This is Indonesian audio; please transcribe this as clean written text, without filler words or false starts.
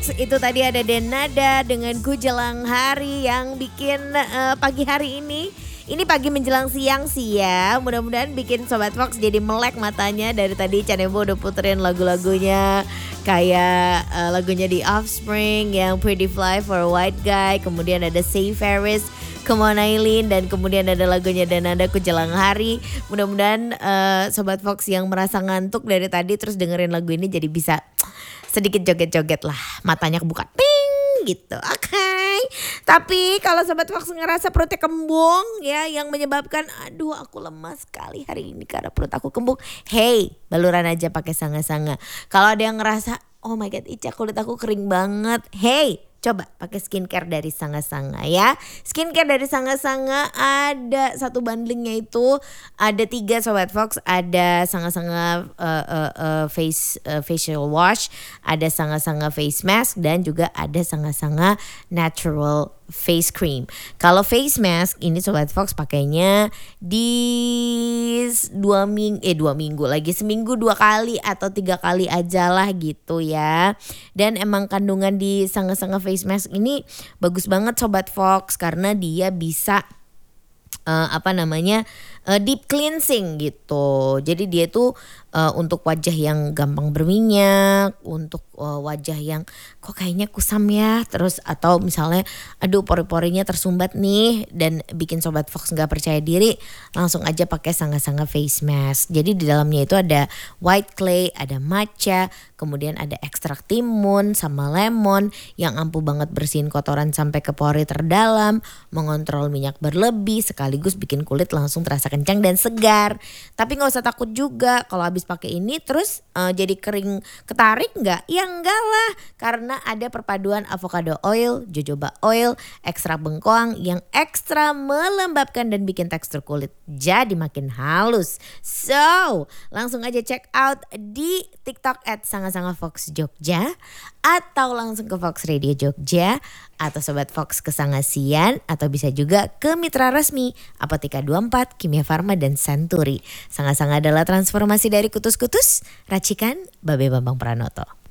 Fox, itu tadi ada Denada dengan Ku Jelang Hari yang bikin pagi hari ini pagi menjelang siang sih ya. Mudah-mudahan bikin Sobat Fox jadi melek matanya. Dari tadi Canembo udah puterin lagu-lagunya. Kayak lagunya The Offspring yang Pretty Fly for a White Guy. Kemudian ada Say Ferris, Come On Eileen. Dan kemudian ada lagunya Denada Ku Jelang Hari. Mudah-mudahan Sobat Fox yang merasa ngantuk dari tadi terus dengerin lagu ini jadi bisa sedikit joget-joget lah, matanya kebuka ting gitu. Oke. Tapi kalau Sobat Fox ngerasa perutnya kembung ya, yang menyebabkan aduh aku lemas sekali hari ini karena perut aku kembung, hey, baluran aja pakai sanga-sanga. Kalau ada yang ngerasa oh my god Ica kulit aku kering banget, hey, coba pakai skincare dari Sanga-Sanga ya. Skincare dari Sanga-Sanga ada satu bundlingnya itu ada 3 Sobat Fox. Ada Sanga-Sanga facial wash, ada Sanga-Sanga face mask, dan juga ada Sanga-Sanga natural face cream. Kalau face mask ini Sobat Fox pakainya di 2 minggu lagi, seminggu 2 kali atau 3 kali aja lah gitu ya. Dan emang kandungan di Sanga-Sanga face mask ini bagus banget Sobat Fox karena dia bisa deep cleansing gitu. Jadi dia tuh untuk wajah yang gampang berminyak, untuk wajah yang kok kayaknya kusam ya, terus atau misalnya aduh pori-porinya tersumbat nih dan bikin Sobat Fox nggak percaya diri, langsung aja pakai Sanga-Sanga face mask. Jadi di dalamnya itu ada white clay, ada matcha, kemudian ada ekstrak timun sama lemon yang ampuh banget bersihin kotoran sampai ke pori terdalam, mengontrol minyak berlebih, sekaligus bikin kulit langsung terasa kencang dan segar. Tapi nggak usah takut juga kalau habis pakai ini terus jadi kering ketarik nggak? Ya enggak lah, karena ada perpaduan avocado oil, jojoba oil, ekstrak bengkoang yang ekstra melembabkan dan bikin tekstur kulit jadi makin halus. So langsung aja check out di TikTok @sanga-sanga-fox-jogja atau langsung ke Fox Radio Jogja atau Sobat Fox ke Sangasian atau bisa juga ke mitra resmi Apotheka 24, Kimia Farma dan Senturi. Sanga-Sanga adalah transformasi dari kutus-kutus, racikan Babe Bambang Pranoto.